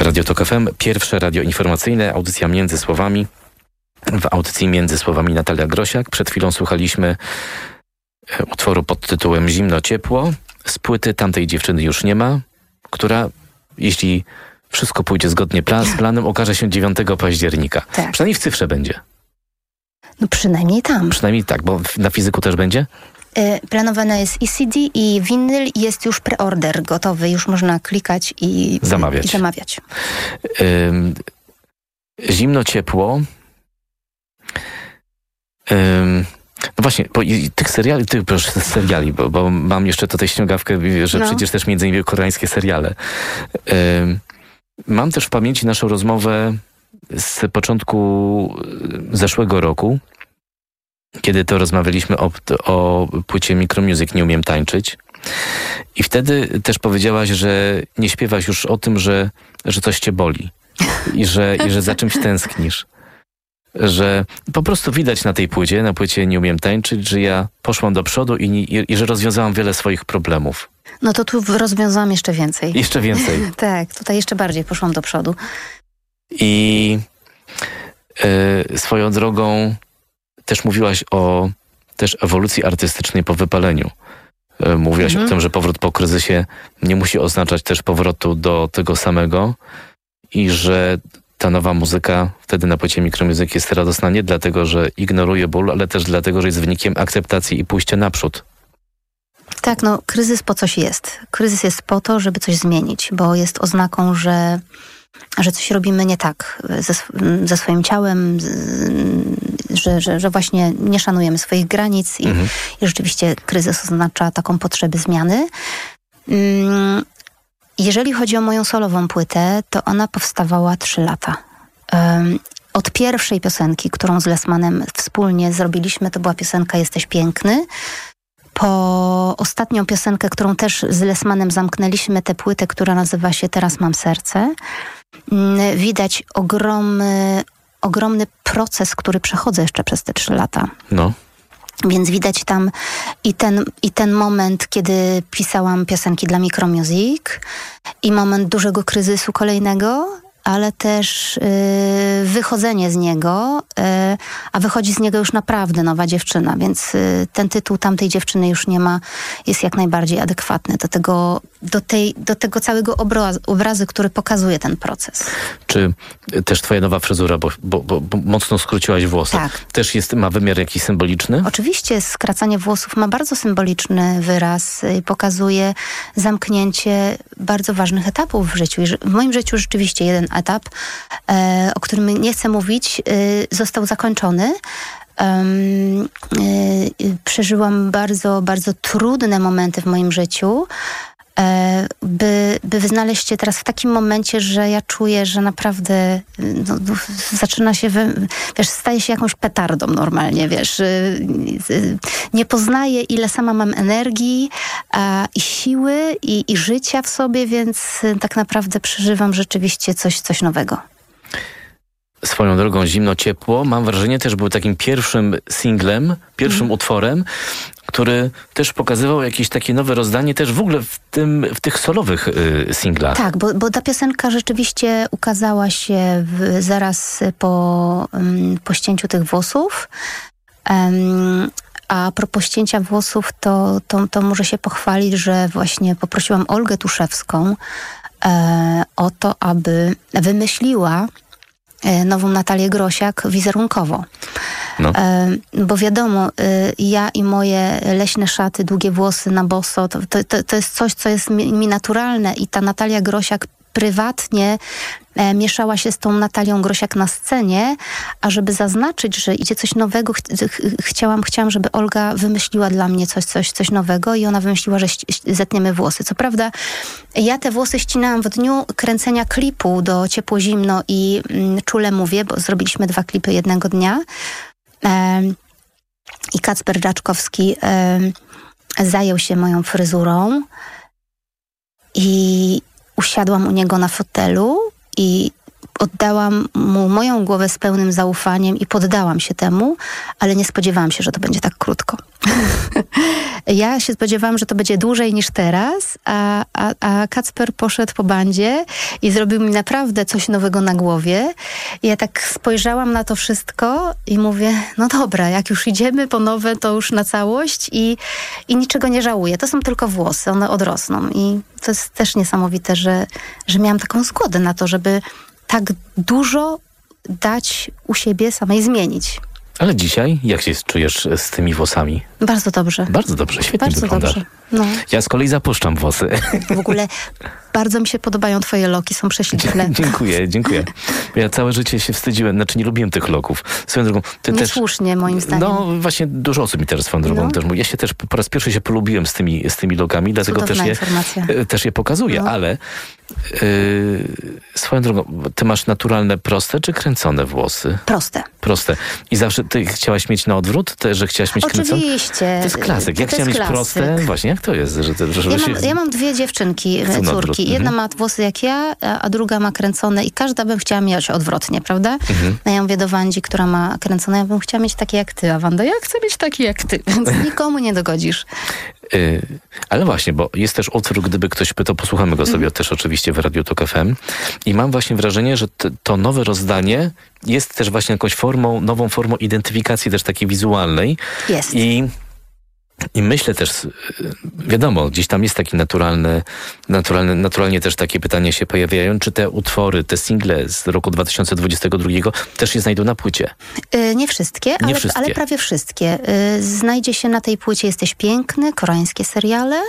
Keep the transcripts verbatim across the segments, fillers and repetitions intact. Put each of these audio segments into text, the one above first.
Radio Tok F M, pierwsze radio informacyjne, audycja Między Słowami. W audycji Między Słowami Natalia Grosiak. Przed chwilą słuchaliśmy utworu pod tytułem Zimno Ciepło. Z płyty Tamtej dziewczyny już nie ma, która, jeśli wszystko pójdzie zgodnie plan, z planem, okaże się dziewiątego października. Tak. Przynajmniej w cyfrze będzie. No przynajmniej tam. Przynajmniej tak, bo na fizyku też będzie? Y, planowana jest i C D, i winyl, jest już preorder gotowy. Już można klikać i zamawiać. I zamawiać. Ym, zimno Ciepło. Ym, no właśnie, bo i, tych seriali, tych, proszę, seriali, bo, bo mam jeszcze tutaj ściągawkę, że no. przecież też między innymi koreańskie seriale. Ym, mam też w pamięci naszą rozmowę z początku zeszłego roku, kiedy to rozmawialiśmy o, o płycie Micromusic Nie umiem tańczyć. I wtedy też powiedziałaś, że nie śpiewasz już o tym, że, że coś cię boli i że, i że za czymś tęsknisz. Że po prostu widać na tej płycie, na płycie Nie umiem tańczyć, że ja poszłam do przodu i, i, i że rozwiązałam wiele swoich problemów. No to tu rozwiązałam jeszcze więcej. Jeszcze więcej. Tak, tutaj jeszcze bardziej poszłam do przodu. I y, swoją drogą też mówiłaś o też ewolucji artystycznej po wypaleniu. Y, mówiłaś mhm. o tym, że powrót po kryzysie nie musi oznaczać też powrotu do tego samego i że ta nowa muzyka wtedy na płycie Micromusic jest radosna nie dlatego, że ignoruje ból, ale też dlatego, że jest wynikiem akceptacji i pójścia naprzód. Tak, no kryzys po coś jest. Kryzys jest po to, żeby coś zmienić, bo jest oznaką, że, że coś robimy nie tak ze, ze swoim ciałem, z, że, że, że właśnie nie szanujemy swoich granic i, mhm. i rzeczywiście kryzys oznacza taką potrzebę zmiany. Mm, Jeżeli chodzi o moją solową płytę, to ona powstawała trzy lata. Um, od pierwszej piosenki, którą z Lessmanem wspólnie zrobiliśmy, to była piosenka Jesteś piękny. Po ostatnią piosenkę, którą też z Lessmanem zamknęliśmy tę płytę, która nazywa się Teraz mam serce. Um, widać ogromny, ogromny proces, który przechodzę jeszcze przez te trzy lata. No. Więc widać tam i ten, i ten moment, kiedy pisałam piosenki dla Micromusic, i moment dużego kryzysu kolejnego, ale też yy, wychodzenie z niego, yy, a wychodzi z niego już naprawdę nowa dziewczyna, więc yy, ten tytuł Tamtej dziewczyny już nie ma, jest jak najbardziej adekwatny do tego, do tej, do tego całego obrazu, obrazu, który pokazuje ten proces. Czy też twoja nowa fryzura, bo, bo, bo, bo mocno skróciłaś włosy, tak. też jest, ma wymiar jakiś symboliczny? Oczywiście skracanie włosów ma bardzo symboliczny wyraz i pokazuje zamknięcie bardzo ważnych etapów w życiu. W moim życiu rzeczywiście jeden etap, e, o którym nie chcę mówić, e, został zakończony. Um, e, przeżyłam bardzo, bardzo trudne momenty w moim życiu, e, by, by znaleźć się teraz w takim momencie, że ja czuję, że naprawdę no, zaczyna się, we, wiesz, staje się jakąś petardą normalnie, wiesz. Nie poznaję, ile sama mam energii a, i siły i, i życia w sobie, więc tak naprawdę przeżywam rzeczywiście coś, coś nowego. Swoją drogą Zimno Ciepło, mam wrażenie, też był takim pierwszym singlem, pierwszym mm. utworem, który też pokazywał jakieś takie nowe rozdanie też w ogóle w, tym, w tych solowych y, singlach. Tak, bo, bo ta piosenka rzeczywiście ukazała się w, zaraz po, um, po ścięciu tych włosów. Um, a propos ścięcia włosów, to, to, to muszę się pochwalić, że właśnie poprosiłam Olgę Tuszewską e, o to, aby wymyśliła nową Natalię Grosiak wizerunkowo. No. E, bo wiadomo, e, ja i moje leśne szaty, długie włosy na boso, to, to, to jest coś, co jest mi, mi naturalne i ta Natalia Grosiak prywatnie e, mieszała się z tą Natalią Grosiak na scenie, a żeby zaznaczyć, że idzie coś nowego, ch ch chciałam, chciałam, żeby Olga wymyśliła dla mnie coś, coś, coś nowego i ona wymyśliła, że zetniemy włosy. Co prawda ja te włosy ścinałam w dniu kręcenia klipu do Ciepło Zimno i mm, Czule mówię, bo zrobiliśmy dwa klipy jednego dnia e, i Kacper Raczkowski e, zajął się moją fryzurą i usiadłam u niego na fotelu i oddałam mu moją głowę z pełnym zaufaniem i poddałam się temu, ale nie spodziewałam się, że to będzie tak krótko. Ja się spodziewałam, że to będzie dłużej niż teraz, a, a, a Kacper poszedł po bandzie i zrobił mi naprawdę coś nowego na głowie. I ja tak spojrzałam na to wszystko i mówię, no dobra, jak już idziemy po nowe, to już na całość i, i niczego nie żałuję. To są tylko włosy, one odrosną i to jest też niesamowite, że, że miałam taką zgodę na to, żeby tak dużo dać u siebie samej zmienić. Ale dzisiaj jak się czujesz z tymi włosami? Bardzo dobrze. Bardzo dobrze, świetnie Bardzo wyglądasz. dobrze. No. Ja z kolei zapuszczam włosy. W ogóle bardzo mi się podobają twoje loki, są prześliczne. Dziękuję, dziękuję. Ja całe życie się wstydziłem, znaczy nie lubiłem tych loków. Swoją drogą, ty Niesłusznie, też, moim zdaniem. No właśnie dużo osób mi też swoją drogą no. też mówi. Ja się też po raz pierwszy się polubiłem z tymi, z tymi lokami, dlatego też je, też je pokazuję, no. ale yy, swoją drogą, ty masz naturalne proste czy kręcone włosy? Proste. Proste. I zawsze ty chciałaś mieć na odwrót? Te, że chciałaś mieć Oczywiście. kręcone? Oczywiście. To jest klasyk. Ja chciałam mieć klasyk. proste. Właśnie, jak to jest? Że, że, że ja, się... mam, ja mam dwie dziewczynki, córki. Jedna mhm. ma włosy jak ja, a druga ma kręcone i każda bym chciała mieć odwrotnie, prawda? Mhm. No ja mówię do Wandzi, która ma kręcone, ja bym chciała mieć takie jak ty, a Wanda, ja chcę mieć takie jak ty, więc nikomu nie dogodzisz. Yy, ale właśnie, bo jest też utwór, gdyby ktoś pytał, posłuchamy go sobie mm. też oczywiście w Radiu Tok F M i mam właśnie wrażenie, że t- to nowe rozdanie jest też właśnie jakąś formą, nową formą identyfikacji też takiej wizualnej. Jest. I I myślę też, wiadomo, gdzieś tam jest taki naturalny, naturalny, naturalnie też takie pytania się pojawiają, czy te utwory, te single z roku dwa tysiące dwudziestego drugiego też się znajdą na płycie? Yy, nie wszystkie, nie ale, wszystkie, ale prawie wszystkie. Yy, znajdzie się na tej płycie Jesteś piękny, koreańskie seriale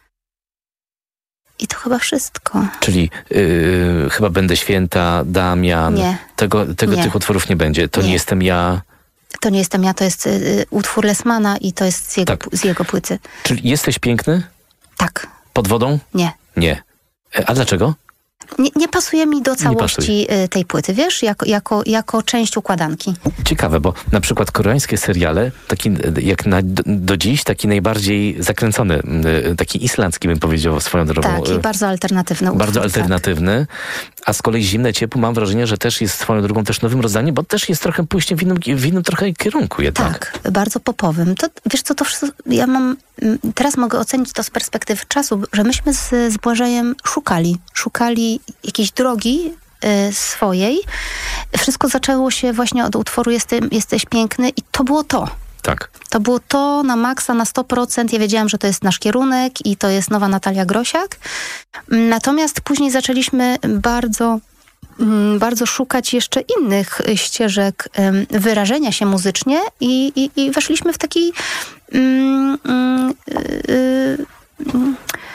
i to chyba wszystko. Czyli yy, chyba Będę święta, Damian. Nie. Tego, tego nie. Tych utworów nie będzie. To nie, nie jestem ja. To nie jestem ja, to jest y, utwór Lesmana i to jest z jego, tak. z jego płyty. Czyli Jesteś piękny? Tak. Pod wodą? Nie. Nie. A dlaczego? Nie, nie pasuje mi do całości tej płyty, wiesz, jako, jako, jako część układanki. Ciekawe, bo na przykład koreańskie seriale, taki jak na, do, do dziś, taki najbardziej zakręcony, taki islandzki bym powiedział swoją drogą. Tak, i bardzo alternatywny. Bardzo utwór, alternatywny, tak. A z kolei Zimne ciepło mam wrażenie, że też jest swoją drogą też nowym rozdaniem, bo też jest trochę pójściem w innym, w innym trochę kierunku jednak. Tak, bardzo popowym. To, wiesz co, to wszystko, ja mam, teraz mogę ocenić to z perspektywy czasu, że myśmy z, z Błażejem szukali, szukali jakiejś drogi y, swojej. Wszystko zaczęło się właśnie od utworu Jestem, Jesteś piękny i to było to. Tak. To było to na maksa, na sto procent. Ja wiedziałam, że to jest nasz kierunek i to jest nowa Natalia Grosiak. Natomiast później zaczęliśmy bardzo, bardzo szukać jeszcze innych ścieżek wyrażenia się muzycznie i, i, i weszliśmy w taki mm, mm, y, y,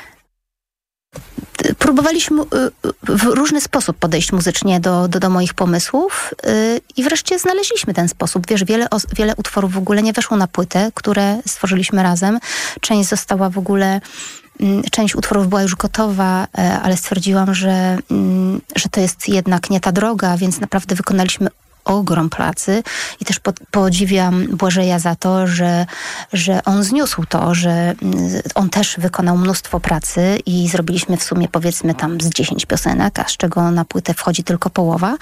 próbowaliśmy w różny sposób podejść muzycznie do, do, do moich pomysłów yy, i wreszcie znaleźliśmy ten sposób. Wiesz, wiele, wiele utworów w ogóle nie weszło na płytę, które stworzyliśmy razem. Część została w ogóle, yy, część utworów była już gotowa, yy, ale stwierdziłam, że, yy, że to jest jednak nie ta droga, więc naprawdę wykonaliśmy ogrom pracy i też pod, podziwiam Błażeja za to, że, że on zniósł to, że on też wykonał mnóstwo pracy i zrobiliśmy w sumie powiedzmy tam z dziesięć piosenek, a z czego na płytę wchodzi tylko połowa.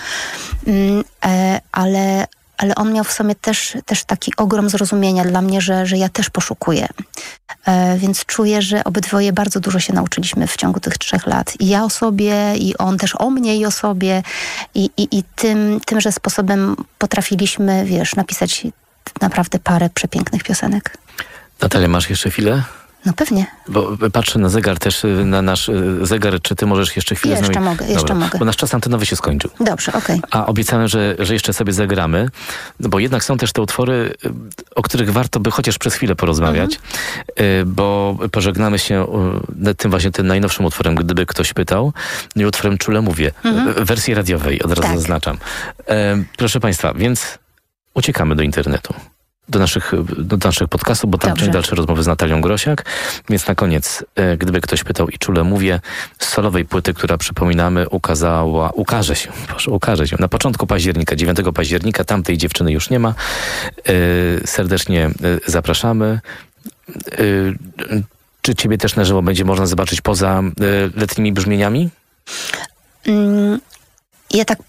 Ale, ale on miał w sobie też, też taki ogrom zrozumienia dla mnie, że, że ja też poszukuję. Więc czuję, że obydwoje bardzo dużo się nauczyliśmy w ciągu tych trzech lat. I ja o sobie, i on też o mnie i o sobie. I, i, i tym, tymże sposobem potrafiliśmy, wiesz, napisać naprawdę parę przepięknych piosenek. Natalia, masz jeszcze chwilę? No pewnie. Bo patrzę na zegar też, na nasz zegar, czy ty możesz jeszcze chwilę jeszcze z nami... Mogę, jeszcze mogę. Bo nasz czas antenowy się skończył. Dobrze, okej. Okay. A obiecałem, że, że jeszcze sobie zagramy, bo jednak są też te utwory, o których warto by chociaż przez chwilę porozmawiać, mhm. bo pożegnamy się tym właśnie tym najnowszym utworem, gdyby ktoś pytał, i utworem Czule mówię, mhm. wersji radiowej, od razu tak. zaznaczam. Proszę Państwa, więc uciekamy do internetu. Do naszych, do naszych podcastów, bo tam Dobrze. część dalsze rozmowy z Natalią Grosiak. Więc na koniec, e, gdyby ktoś pytał i czule mówię, z solowej płyty, która przypominamy, ukazała, ukaże się, proszę, ukaże się na początku października, dziewiątego października, tamtej dziewczyny już nie ma. E, serdecznie e, zapraszamy. E, czy ciebie też na żywo będzie można zobaczyć poza e, letnimi brzmieniami? Mm, ja tak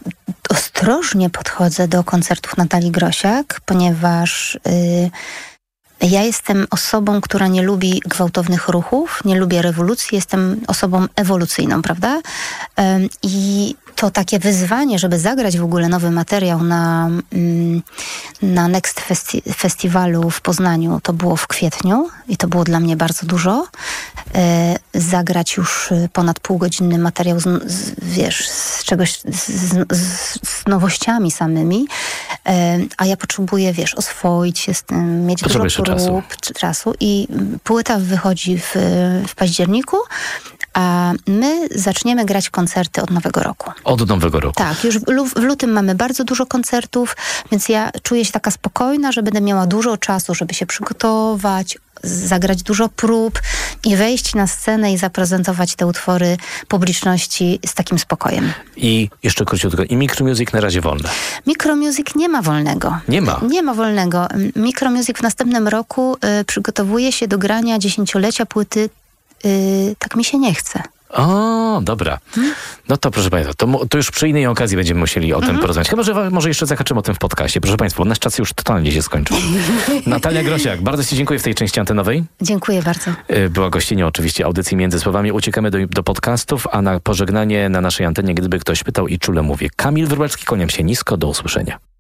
ostrożnie podchodzę do koncertów Natalii Grosiak, ponieważ y, ja jestem osobą, która nie lubi gwałtownych ruchów, nie lubię rewolucji, jestem osobą ewolucyjną, prawda? Ym, I to takie wyzwanie, żeby zagrać w ogóle nowy materiał na, ym, na Next Festi- Festiwalu w Poznaniu, to było w kwietniu i to było dla mnie bardzo dużo. Y, zagrać już ponad półgodzinny materiał z, z, wiesz, z czegoś, z, z, z nowościami samymi, y, a ja potrzebuję, wiesz, oswoić się z tym, mieć dużo prób, czasu. czasu i płyta wychodzi w, w październiku, a my zaczniemy grać koncerty od Nowego Roku. Od Nowego Roku. Tak, już w, w lutym mamy bardzo dużo koncertów, więc ja czuję się taka spokojna, że będę miała dużo czasu, żeby się przygotować, zagrać dużo prób i wejść na scenę i zaprezentować te utwory publiczności z takim spokojem. I jeszcze króciutko, i Micromusic na razie wolne? Micromusic nie ma wolnego. Nie ma? Nie ma wolnego. Micromusic w następnym roku y, przygotowuje się do grania dziesięciolecia płyty y, Tak mi się nie chce. O, dobra. Hmm? No to proszę Państwa, to, to już przy innej okazji będziemy musieli o tym mm-hmm. porozmawiać. Chyba, że może jeszcze zahaczymy o tym w podcaście. Proszę Państwa, bo nasz czas już totalnie się skończył. Natalia Grosiak, bardzo Ci dziękuję w tej części antenowej. Dziękuję bardzo. Była gościnią oczywiście audycji Między Słowami. Uciekamy do, do podcastów, a na pożegnanie na naszej antenie, gdyby ktoś pytał i czule mówię. Kamil Wróblewski, kłaniam się nisko, do usłyszenia.